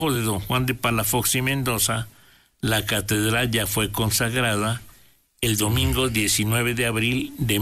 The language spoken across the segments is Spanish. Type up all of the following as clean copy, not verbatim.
de don Juan de Palafox y Mendoza, la catedral ya fue consagrada el domingo 19 de abril de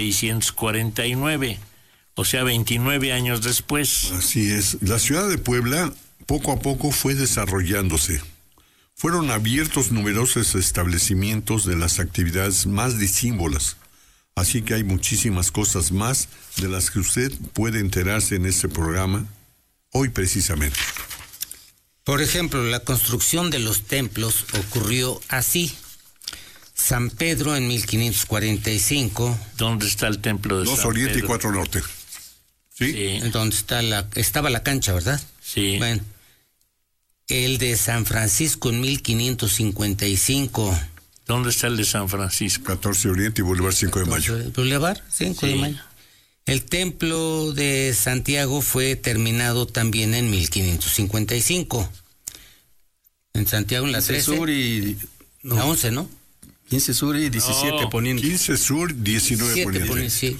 1649, o sea, 29 años después. Así es. La ciudad de Puebla poco a poco fue desarrollándose. Fueron abiertos numerosos establecimientos de las actividades más disímbolas. Así que hay muchísimas cosas más de las que usted puede enterarse en este programa hoy precisamente. Por ejemplo, la construcción de los templos ocurrió así. San Pedro en 1545. ¿Dónde está el templo de San Pedro? 2 Oriente y 4 Norte. ¿Sí? Sí. Donde estaba la cancha, ¿verdad? Sí. Bueno. El de San Francisco en 1555. ¿Dónde está el de San Francisco? 14 Oriente y Boulevard 5 de Mayo. Boulevard 5 de Mayo. El templo de Santiago fue terminado también en 1555. En Santiago en la 13. Sur y... No. La 11, ¿no? 15 Sur y 17 Poniente. 15 Sur, 19 Poniente. Sí.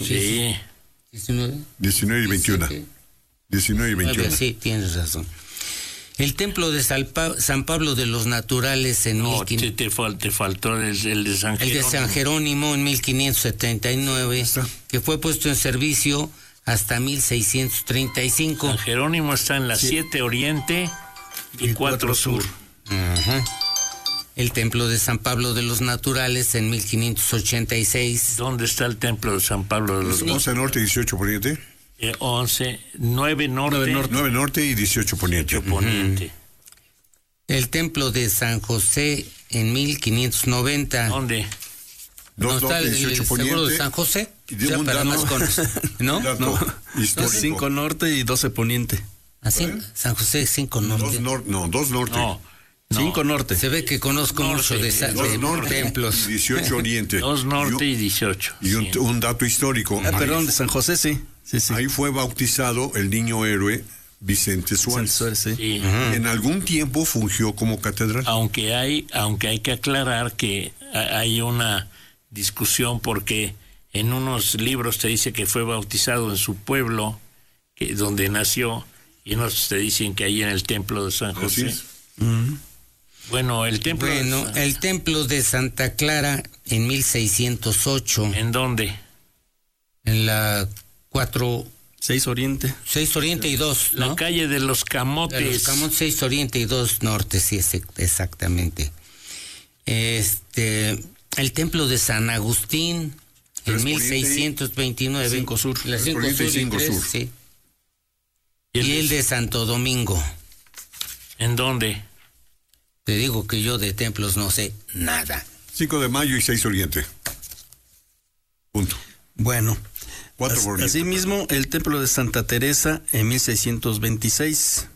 19 y 21. 19 y 21. Sí, tienes razón. El templo de San Pablo de los Naturales en... No, te faltó el de San Jerónimo. El de San Jerónimo en 1579, que fue puesto en servicio hasta 1635. San Jerónimo está en la 7 Oriente y 4 Sur. Ajá. El templo de San Pablo de los Naturales en 1586. ¿Dónde está el templo de San Pablo de los Naturales? 11 Norte y 18 Poniente. 9 Norte y 18 Poniente. El templo de San José en 1590. ¿Dónde? 2 Norte y 18 Poniente. ¿Seguro de San José? Ya para más ¿No? 5 Norte y 12 Poniente. ¿Así? San José 5 Norte. 2 Norte. No. 5 Norte. Se ve que conozco mucho de templos. Y 18 Oriente. 2 Norte y 18. Y un dato histórico. Perdón, de San José, sí. Ahí fue bautizado el niño héroe Vicente Suárez. Sí. En algún tiempo fungió como catedral. Aunque hay que aclarar que hay una discusión porque en unos libros te dice que fue bautizado en su pueblo, donde nació, y en otros te dicen que ahí en el templo de San José. Bueno, el templo el templo de Santa Clara en 1608. ¿En dónde? En la 6 Oriente. 6 Oriente y 2, ¿no? La calle de los Camotes. De los Camotes, 6 Oriente y 2 Norte, sí, exactamente. El templo de San Agustín en 1629. 5 Sur. La 5 Sur y 3, sí. Y el de Santo Domingo. ¿En dónde? Te digo que yo de templos no sé nada. 5 de Mayo y 6 Oriente. Punto. Bueno. 4 Oriente. Asimismo, el templo de Santa Teresa en 1626.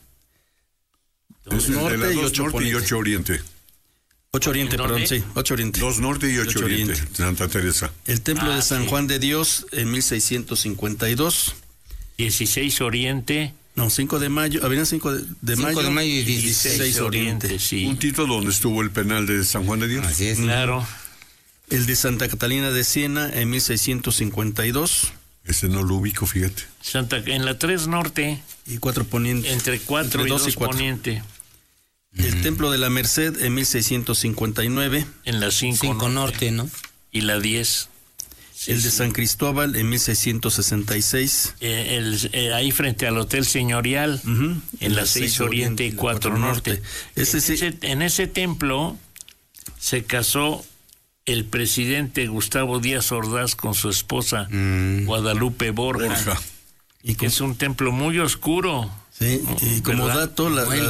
2 Norte y 8 Oriente. 8 Oriente, perdón, sí. 8 Oriente. 2 Norte y 8 Oriente. Santa Teresa. El templo de San Juan de Dios en 1652. 16 Oriente. No, 5 de Mayo. Había 5 de Mayo. 5 de Mayo y 16 Oriente. Sí. Un título donde estuvo el penal de San Juan de Dios. Así es. Claro. El de Santa Catalina de Siena en 1652. Ese no lo ubico, fíjate. En la 3 Norte. Y 4 Poniente. Entre 4 y 2 Poniente. El templo de la Merced en 1659. En la 5 Norte, ¿no? Y la 10. El de San Cristóbal en 1666. Ahí frente al Hotel Señorial, en la 6 Oriente y 4 Norte. En ese templo se casó el presidente Gustavo Díaz Ordaz con su esposa Guadalupe Borja. Y que es un templo muy oscuro. Sí, y como ¿verdad? dato,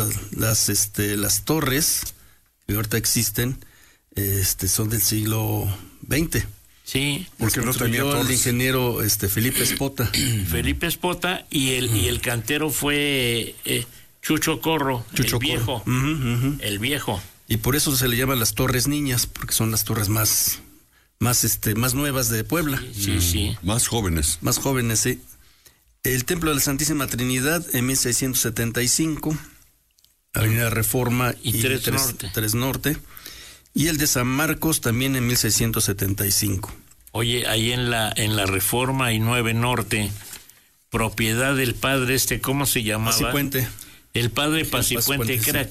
las torres que ahorita existen son del siglo XX. Sí, porque no tenía torres. El ingeniero Felipe Espota. Felipe Espota y el cantero fue Chucho Corro, el viejo. El viejo. Y por eso se le llaman las Torres Niñas, porque son las torres más nuevas de Puebla. Sí. Más jóvenes. Más jóvenes, sí. El Templo de la Santísima Trinidad en 1675, Avenida Reforma y 3 Norte. Y el de San Marcos también en 1675. Oye, ahí en la Reforma y 9 Norte, propiedad del padre ¿cómo se llamaba? Cifuente. El padre Paz y Puente, que era